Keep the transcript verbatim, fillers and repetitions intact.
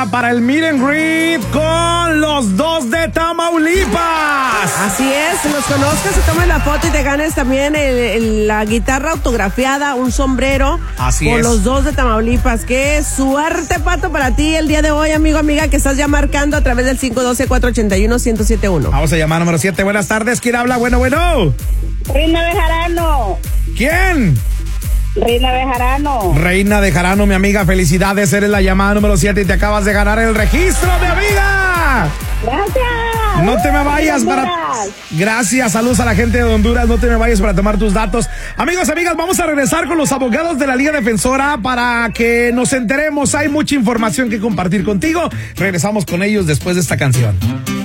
Para el meet and greet con los dos de Tamaulipas. Así es, los conozcas, se tomen la foto y te ganes también el, el, la guitarra autografiada, un sombrero. Así con es. los dos de Tamaulipas. Qué suerte, Pato, para ti el día de hoy, amigo, amiga, que estás ya marcando a través del cinco uno dos, cuatro ocho uno, uno cero siete uno. Vamos a llamar número siete. Buenas tardes, ¿quién habla? Bueno, bueno. Reina Bejarano. ¿Quién? Reina Bejarano. Reina de Jarano, mi amiga, felicidades, eres la llamada número siete y te acabas de ganar el registro, mi amiga. Gracias. No te me vayas para... Gracias, saludos a la gente de Honduras, no te me vayas para tomar tus datos. Amigos, amigas, vamos a regresar con los abogados de la Liga Defensora para que nos enteremos, hay mucha información que compartir contigo. Regresamos con ellos después de esta canción.